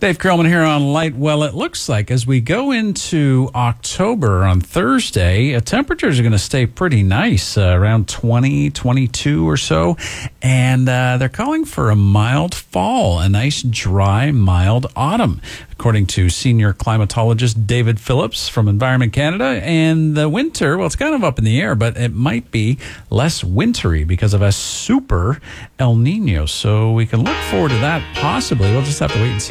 Dave Krellman here on Light. Well, it looks like as we go into October on Thursday, temperatures are going to stay pretty nice, around 20, 22 or so. And they're calling for a mild fall, a nice, dry, mild autumn, according to senior climatologist David Phillips from Environment Canada. And the winter, well, it's kind of up in the air, but it might be less wintry because of a super El Nino. So we can look forward to that possibly. We'll just have to wait and see